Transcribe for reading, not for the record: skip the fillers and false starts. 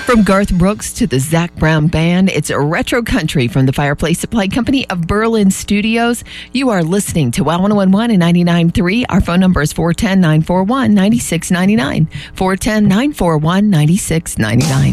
From Garth Brooks to the Zach Brown Band, it's a retro country from the Fireplace Supply Company of Berlin Studios. You are listening to WOW 101 and 99.3. Our phone number is 410-941-9699. 410-941-9699.